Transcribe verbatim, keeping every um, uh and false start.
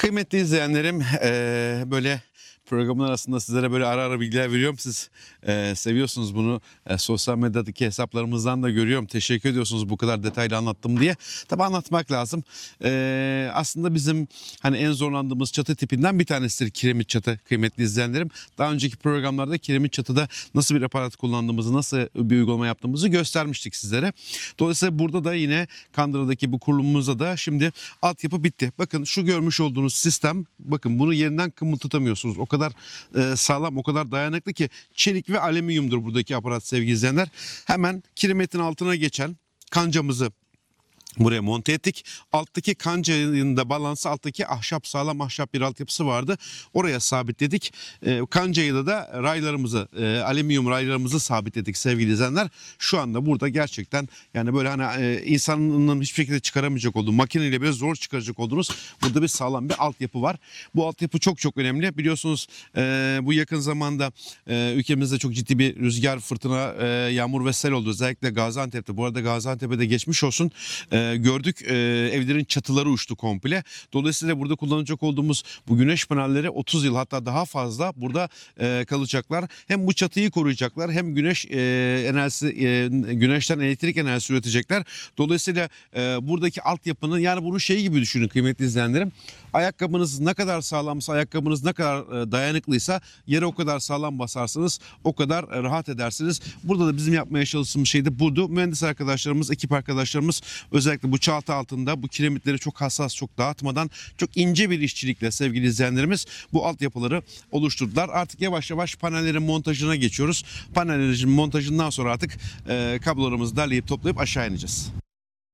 Kıymetli izleyenlerim, eee, böyle programın arasında sizlere böyle ara ara bilgiler veriyorum. Siz eee, seviyorsunuz bunu. Eee, sosyal medyadaki hesaplarımızdan da görüyorum. Teşekkür ediyorsunuz bu kadar detaylı anlattım diye. Tabii anlatmak lazım. Eee, aslında bizim hani en zorlandığımız çatı tipinden bir tanesidir kiremit çatı, kıymetli izleyenlerim. Daha önceki programlarda kiremit çatıda nasıl bir aparat kullandığımızı, nasıl bir uygulama yaptığımızı göstermiştik sizlere. Dolayısıyla burada da yine Kandıra'daki bu kurulumumuzda da şimdi altyapı bitti. Bakın şu görmüş olduğunuz sistem, bakın bunu yerinden kımıldatamıyorsunuz. O kadar e, sağlam, o kadar dayanıklı ki çelik ve alüminyumdur buradaki aparat sevgili izleyenler. Hemen kiremitin altına geçen kancamızı buraya monte ettik. Alttaki kancanın da balansı, alttaki ahşap, sağlam ahşap bir altyapısı vardı. Oraya sabitledik. E, kancayı da da raylarımızı, e, alüminyum raylarımızı sabitledik sevgili izleyenler. Şu anda burada gerçekten yani böyle hani e, insanın hiçbir şekilde çıkaramayacak olduğu, makineyle bile zor çıkaracak olduğunuz burada bir sağlam bir altyapı var. Bu altyapı çok çok önemli. Biliyorsunuz e, bu yakın zamanda e, ülkemizde çok ciddi bir rüzgar, fırtına, e, yağmur ve sel oldu. Özellikle Gaziantep'te. Bu arada Gaziantep'e de geçmiş olsun. E, gördük e, evlerin çatıları uçtu komple. Dolayısıyla burada kullanacak olduğumuz bu güneş panelleri otuz yıl hatta daha fazla burada e, kalacaklar. Hem bu çatıyı koruyacaklar hem güneş e, enerjisi e, güneşten elektrik enerjisi üretecekler. Dolayısıyla e, buradaki altyapının, yani bunu şey gibi düşünün kıymetli izleyenlerim. Ayakkabınız ne kadar sağlamsa, ayakkabınız ne kadar e, dayanıklıysa yere o kadar sağlam basarsanız o kadar e, rahat edersiniz. Burada da bizim yapmaya çalıştığımız şey de buydu. Mühendis arkadaşlarımız, ekip arkadaşlarımız özellikle bu çatı altında bu kiremitleri çok hassas, çok dağıtmadan, çok ince bir işçilikle sevgili izleyenlerimiz bu altyapıları oluşturdular. Artık yavaş yavaş panellerin montajına geçiyoruz. Panellerin montajından sonra artık e, kablolarımızı derleyip toplayıp aşağı ineceğiz.